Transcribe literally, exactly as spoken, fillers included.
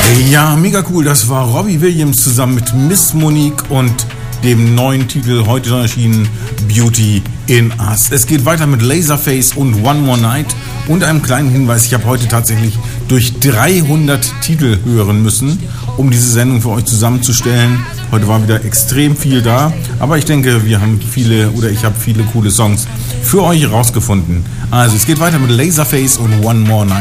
Ja, mega cool. Das war Robbie Williams zusammen mit Miss Monique und dem neuen Titel, heute schon erschienen, Beauty in Us. Es geht weiter mit Laserface und One More Night und einem kleinen Hinweis. Ich habe heute tatsächlich durch dreihundert Titel hören müssen, um diese Sendung für euch zusammenzustellen. Heute war wieder extrem viel da, aber ich denke, wir haben viele oder ich habe viele coole Songs für euch rausgefunden. Also es geht weiter mit Laserface und One More Night.